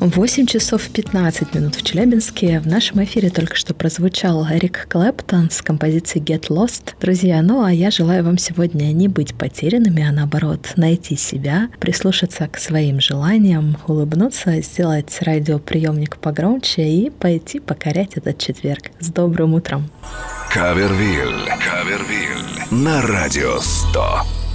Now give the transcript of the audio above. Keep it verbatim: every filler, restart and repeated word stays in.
восемь часов пятнадцать минут в Челябинске. В нашем эфире только что прозвучал Эрик Клэптон с композицией «Get Lost». Друзья, ну а я желаю вам сегодня не быть потерянными, а наоборот найти себя, прислушаться к своим желаниям, улыбнуться, сделать радиоприемник погромче и пойти покорять этот четверг. С добрым утром! Кавервиль. Кавервиль. На радио сто.